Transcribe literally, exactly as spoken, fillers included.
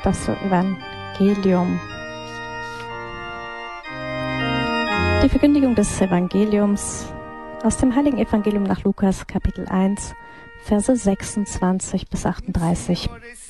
das Evangelium. Die Verkündigung des Evangeliums aus dem Heiligen Evangelium nach Lukas, Kapitel eins, Verse sechsundzwanzig bis achtunddreißig.